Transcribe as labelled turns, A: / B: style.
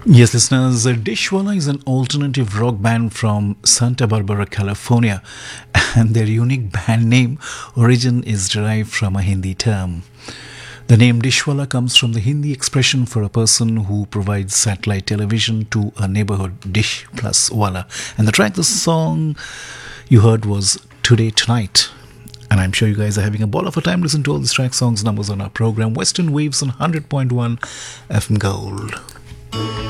A: Yes, listeners, Dishwalla is an alternative rock band from Santa Barbara, California, and their unique band name origin is derived from a Hindi term. The name Dishwalla comes from the Hindi expression for a person who provides satellite television to a neighborhood, dish plus walla. And the track, the song you heard was Today Tonight. And I'm sure you guys are having a ball of a time listening to all these track songs numbers on our program, Western Waves on 100.1 FM Gold.